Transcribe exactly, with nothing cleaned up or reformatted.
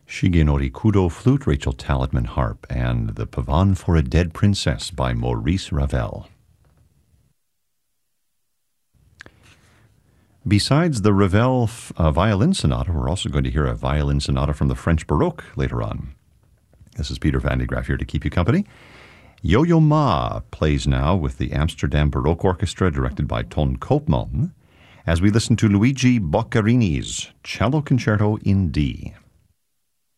Shigenori Kudo flute, Rachel Talitman harp, and The Pavane for a Dead Princess by Maurice Ravel. Besides the Ravel uh, violin sonata, we're also going to hear a violin sonata from the French Baroque later on. This is Peter Van de Graaff here to keep you company. Yo-Yo Ma plays now with the Amsterdam Baroque Orchestra, directed by Ton Koopman, as we listen to Luigi Boccarini's Cello Concerto in D.